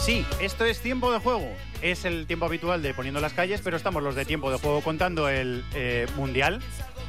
Sí, esto es Tiempo de Juego. Es el tiempo habitual de Poniendo las Calles, pero estamos los de Tiempo de Juego contando el Mundial.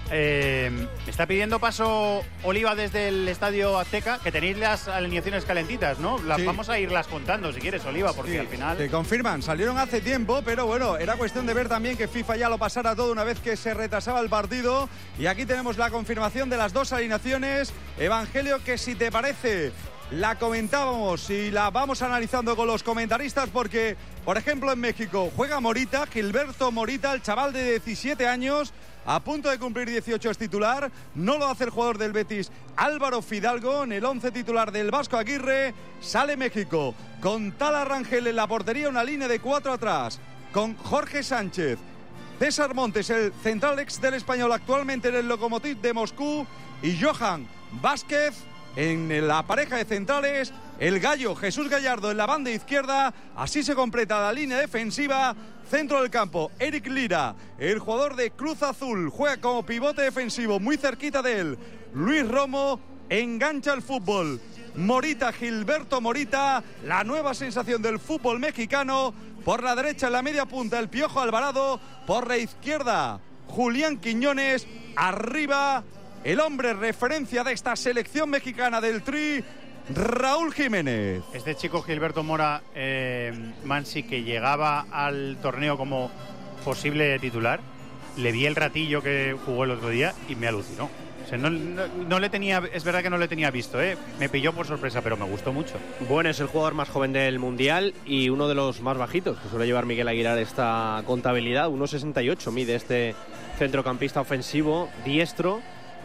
Me está pidiendo paso Oliva desde el Estadio Azteca, que tenéis las alineaciones calentitas, ¿no? Sí. Vamos a irlas contando si quieres, Oliva, porque sí, al final... Te confirman, salieron hace tiempo, pero bueno, era cuestión de ver también que FIFA ya lo pasara todo una vez que se retrasaba el partido. Y aquí tenemos la confirmación de las dos alineaciones. Evangelio, que si te parece... la comentábamos y la vamos analizando con los comentaristas porque, por ejemplo, en México juega Morita, Gilberto Morita, el chaval de 17 años, a punto de cumplir 18 es titular. No lo hace el jugador del Betis, Álvaro Fidalgo, en el 11 titular del Vasco Aguirre. Sale México con Tala Rangel en la portería, una línea de 4 atrás, con Jorge Sánchez, César Montes, el central ex del Español, actualmente en el Lokomotiv de Moscú, y Johan Vázquez. En la pareja de centrales, el gallo Jesús Gallardo en la banda izquierda. Así se completa la línea defensiva. Centro del campo, Eric Lira, el jugador de Cruz Azul, juega como pivote defensivo, muy cerquita de él. Luis Romo engancha el fútbol. Morita, Gilberto Morita, la nueva sensación del fútbol mexicano. Por la derecha, en la media punta, el Piojo Alvarado. Por la izquierda, Julián Quiñones. Arriba, el hombre referencia de esta selección mexicana del Tri, Raúl Jiménez. Este chico Gilberto Mora, Mansi, que llegaba al torneo como posible titular, le vi el ratillo que jugó el otro día y me alucinó. O sea, no le tenía, es verdad que no le tenía visto, me pilló por sorpresa, pero me gustó mucho. Bueno, es el jugador más joven del Mundial y uno de los más bajitos, que suele llevar Miguel Aguilar esta contabilidad. 1,68 mide este centrocampista ofensivo, diestro.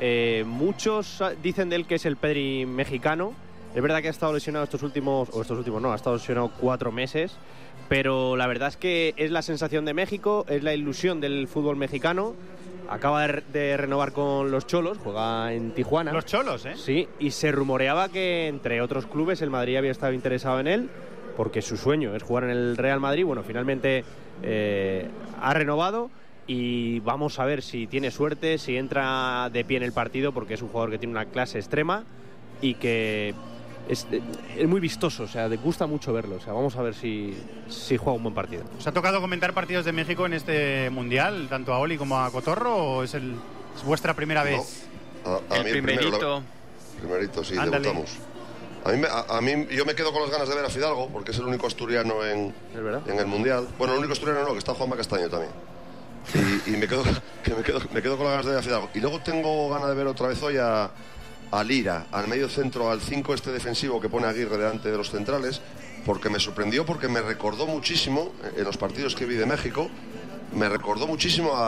Muchos dicen de él que es el Pedri mexicano. Es verdad que ha estado lesionado ha estado lesionado 4 meses, pero la verdad es que es la sensación de México, es la ilusión del fútbol mexicano. Acaba de renovar con los Cholos, juega en Tijuana. Los Cholos, Sí, y se rumoreaba que entre otros clubes el Madrid había estado interesado en él, porque su sueño es jugar en el Real Madrid. Bueno, finalmente ha renovado. Y vamos a ver si tiene suerte, si entra de pie en el partido, porque es un jugador que tiene una clase extrema y que es muy vistoso, o sea, le gusta mucho verlo. O sea, vamos a ver si juega un buen partido. ¿Os ha tocado comentar partidos de México en este Mundial, tanto a Oli como a Cotorro, o es vuestra primera vez? No, a mí el primerito, sí, Ándale. Debutamos. A mí yo me quedo con las ganas de ver a Fidalgo, porque es el único asturiano en el Mundial. Bueno, el único asturiano no, que está Juanma Castaño también. Y me quedo con las ganas de ver a Fidalgo. Y luego tengo ganas de ver otra vez hoy a Lira, al medio centro, al 5 defensivo que pone Aguirre delante de los centrales, porque me sorprendió, porque me recordó muchísimo, en los partidos que vi de México, me recordó muchísimo a